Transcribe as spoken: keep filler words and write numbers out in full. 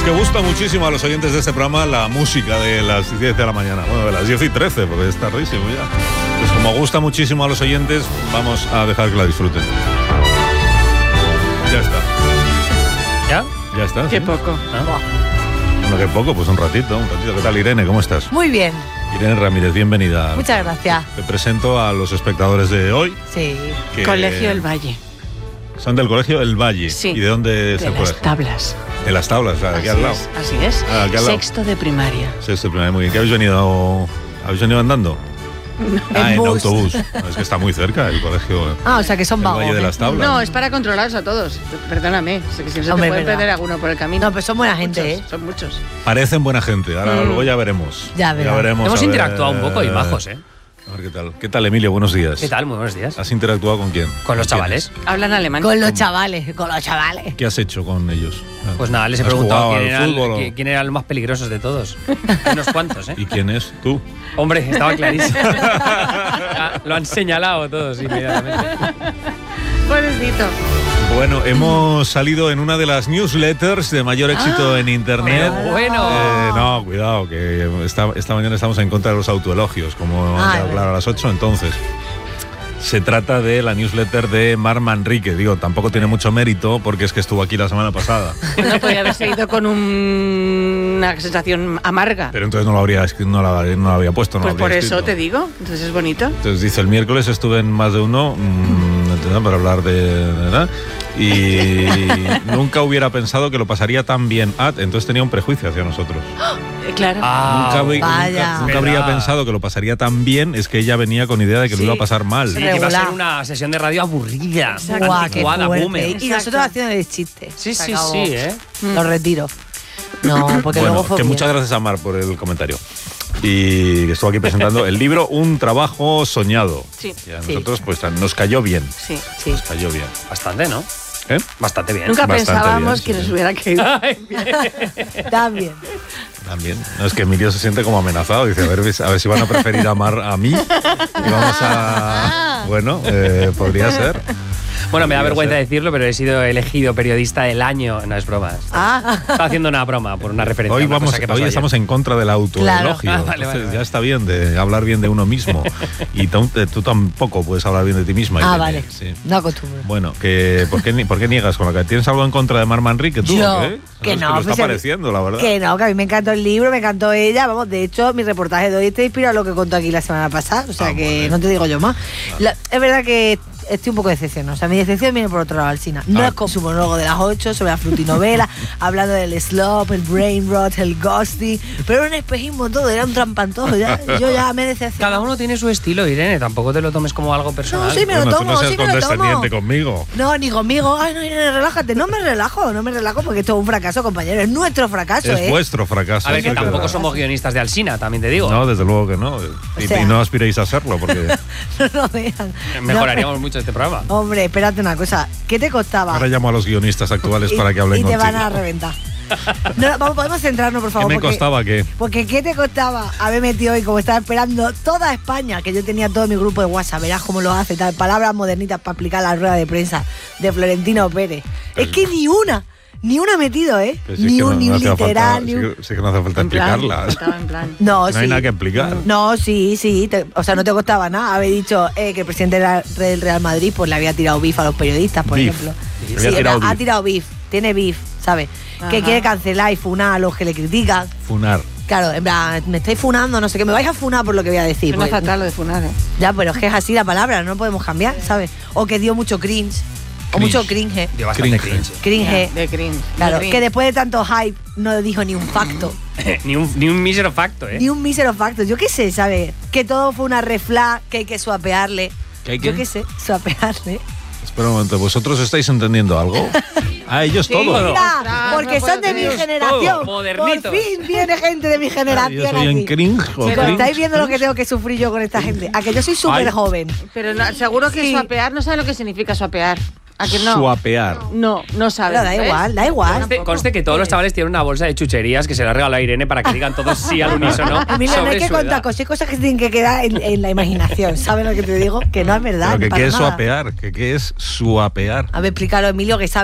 que gusta muchísimo a los oyentes de este programa la música de las diez de la mañana. Bueno, de las diez y trece, porque es tardísimo ya. Pues como gusta muchísimo a los oyentes, vamos a dejar que la disfruten. Ya está. ¿Ya? Ya está. Qué ¿sí? poco. ¿Ah? Bueno, qué poco, pues un ratito, un ratito. ¿Qué tal, Irene? ¿Cómo estás? Muy bien. Irene Ramírez, bienvenida. Muchas gracias. Te presento a los espectadores de hoy. Sí. Que Colegio El Valle. Son del Colegio El Valle. Sí. ¿Y de dónde es De el las colegio? Tablas. De las Tablas, de aquí Así al lado. es, así es. Ah, aquí al lado. Sexto de primaria. Sexto de primaria, muy bien. ¿Qué habéis venido? ¿Habéis venido andando? Ah, en bus. autobús. No, es que está muy cerca el colegio. Ah, o sea que son El vagos. Valle de las Tablas. No, es para controlarlos a todos. Perdóname. Sé que si no se Hombre, te puede verdad. perder alguno por el camino. No, pues son buena Son gente, muchos, ¿eh? Son muchos. Parecen buena gente. Ahora Mm. luego ya veremos. Ya verás. veremos. Hemos a ver, interactuado un poco y majos, ¿eh? A ver qué tal. ¿Qué tal, Emilio? Buenos días. ¿Qué tal? Muy buenos días. ¿Has interactuado con quién? Con los quiénes? chavales. Hablan alemán. Con los chavales, con los chavales. ¿Qué has hecho con ellos? Pues nada, les he ¿Has preguntado jugado quién al era, el, fútbol o- qui- quién era el más peligrosos de todos. Unos cuantos, ¿eh? ¿Y quién es? ¿Tú? Hombre, estaba clarísimo. Ya, lo han señalado todos inmediatamente. Pobrecito. Bueno, hemos salido en una de las newsletters de mayor éxito en internet. Pero bueno. Eh, no, cuidado, que esta, esta mañana estamos en contra de los autoelogios, como Ah, ya vale. hablar a las ocho, entonces. Se trata de la newsletter de Mar Manrique. Digo, tampoco tiene mucho mérito porque es que estuvo aquí la semana pasada. No podría haberse ido con un- una sensación amarga. Pero entonces no lo habría, escri- no la, no la habría puesto. No Pues la por habría eso escrito. te digo. Entonces es bonito. Entonces dice, el miércoles estuve en más de uno mmm, ¿entendés? Para hablar de... ¿verdad? Y nunca hubiera pensado que lo pasaría tan bien. Ah, entonces tenía un prejuicio hacia nosotros. Eh, claro. Ah, nunca habría- vaya. nunca, nunca habría Verdad. pensado que lo pasaría tan bien. Es que ella venía con idea de que Sí. lo iba a pasar mal. Sí, que iba a ser Regular. una sesión de radio aburrida. Guau, qué anticuada, fuerte. boomer. Y Exacto. nosotros haciendo el chiste. Sí, Se sí, acabó. sí, ¿eh? Lo retiro. No, porque Bueno, luego fue que bien. muchas gracias a Mar por el comentario. Y que estuvo aquí presentando el libro Un trabajo soñado. Sí. Y a Sí. nosotros pues nos cayó bien. Sí. Sí. Nos cayó bien. Bastante, ¿no? ¿Eh? Bastante bien. Nunca Bastante pensábamos bien, que sí. nos hubiera caído. También. También. No, es que Emilio se siente como amenazado. Dice, a ver, a ver si van a preferir a Mar a mí. Y vamos a... Bueno, eh, podría ser. Bueno, me da Podría vergüenza ser. decirlo, pero he sido elegido periodista del año. No es broma. Ah, Estaba haciendo una broma por una referencia. Hoy, a una vamos, cosa que pasó hoy ayer. estamos en contra del autoelogio. Claro. Ah, vale, Entonces, vale, vale. ya está bien de hablar bien de uno mismo. Y tú, tú tampoco puedes hablar bien de ti misma. Ah, Irene. vale. Sí. No acostumbro. Bueno, que, ¿por, qué, ni- ¿por qué niegas con la que tienes algo en contra de Mar Manrique tú? Yo, o qué? que Es no, lo pues, está a mí- pareciendo, la verdad. Que no, que a mí me encantó el libro, me encantó ella. Vamos, de hecho, mi reportaje de hoy está inspirado en lo que contó aquí la semana pasada. O sea Ah, que vale. no te digo yo más. La- es verdad que estoy un poco decepcionada. O sea, mi decepción viene por otro lado, Alsina. No Ah. es con su monólogo de las ocho sobre la frutinovela, hablando del slop, el brain rot, el ghosting. Pero era un espejismo todo, era un trampantojo. Ya, yo ya me decepcioné. Cada uno tiene su estilo, Irene. Tampoco te lo tomes como algo personal. No, sí, me lo Bueno, tú tomo, no seas sí me lo tomo. condescendiente conmigo. No, ni conmigo. Ay, no, Irene, relájate. No me relajo, no me relajo porque esto es un fracaso, compañero. Es nuestro fracaso, Es ¿eh? vuestro fracaso. A ver, que eso es tampoco verdad. somos guionistas de Alsina, también te digo. No, desde luego que no. Y, O sea- y no aspiréis a serlo, porque No lo vean. Mejoraríamos No, mucho este programa. hombre, espérate una cosa. ¿Qué te costaba? ahora llamo a los guionistas actuales Y- para que hablen y te contigo. van a reventar. No, vamos, podemos centrarnos, por ¿Qué favor. me porque, costaba qué? Porque ¿qué te costaba haber metido hoy, como estaba esperando toda España, que yo tenía todo mi grupo de WhatsApp, verás cómo lo hace, tal, palabras modernitas para aplicar la rueda de prensa de Florentino Pérez? Es que ni una, ni una he metido, ¿eh? Pero si es ni que un, no- ni no un hacía literal, falta- ni sí un... que- sí que no hace falta en plan. explicarlas. Estaba en plan. No, No sí. hay nada que explicar. No, sí, sí. te- o sea, no te costaba nada haber dicho eh, que el presidente del del Real Madrid pues le había tirado bif a los periodistas, por Beef. ejemplo. Le Sí, había tirado ha beef. tirado bif, tiene bif, ¿sabes? Que Ajá. quiere cancelar y funar a los que le critican. Funar. Claro, en plan, me estáis funando, no sé qué, me vais a funar por lo que voy a decir. No es porque- fatal lo de funar, ¿eh? ya, pero es que es así la palabra, no podemos cambiar, ¿sabes? O que dio mucho cringe, o Cringe. mucho cringe. Dio bastante Cringe. cringe. Cringe. De cringe. Claro, de cringe. que después de tanto hype no dijo ni un facto, ni, un, ni un mísero facto, ¿eh? ni un mísero facto. Yo qué sé, ¿sabes? Que todo fue una refla, que hay que suapearle. ¿Que hay Yo qué? qué sé, suapearle. Espera un momento, ¿vosotros estáis entendiendo algo? A ellos Sí. todo. Todo. Mira, Ostras, porque no son de puede mi ser. generación. Todo, modernitos. Por fin viene gente de mi Yo generación soy en aquí. cringe. o Pero Chicos, cringe. ¿estáis viendo lo que tengo que sufrir yo con esta gente? A que yo soy súper Ay. joven. Pero no, seguro que Sí. swapear, no sabe lo que significa swapear. ¿A que no? Suapear. No, no sabe. Pero da ¿ves? igual, da igual. Conste, conste que todos los chavales tienen una bolsa de chucherías que se la regaló a Irene para que digan todos sí al unísono. Emilio, no hay sobre que su contar edad. cosas, hay cosas que se tienen que quedar en, en la imaginación. ¿Sabes lo que te digo? Que no es verdad. Pero ni que para qué es nada. suapear, que qué es suapear. A ver, explícalo, Emilio, que sabe.